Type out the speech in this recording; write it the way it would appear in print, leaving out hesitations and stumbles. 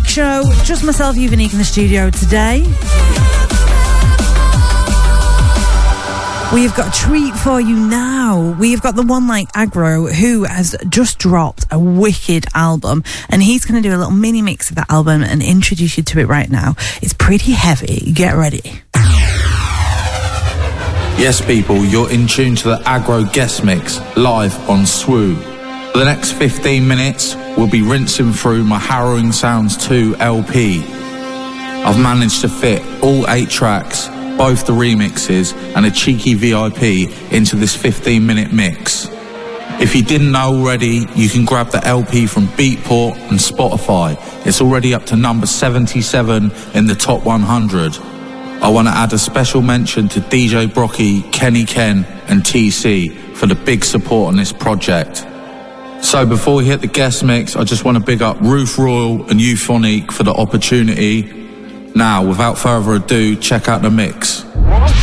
Mix Show. Just myself, Unique in the studio today. We've got a treat for you now. We've got the one like Aggro, who has just dropped a wicked album, and he's going to do a little mini mix of that album and introduce you to it right now. It's pretty heavy. Get ready. Yes, people, you're in tune to the Aggro guest mix live on Swoo. For the next 15 minutes, we'll be rinsing through my Harrowing Sounds 2 LP. I've managed to fit all 8 tracks, both the remixes and a cheeky VIP into this 15-minute mix. If you didn't know already, you can grab the LP from Beatport and Spotify. It's already up to number 77 in the top 100. I want to add a special mention to DJ Brocky, Kenny Ken and TC for the big support on this project. So before we hit the guest mix, I just want to big up Roof Royal and Euphonic for the opportunity. Now, without further ado, check out the mix.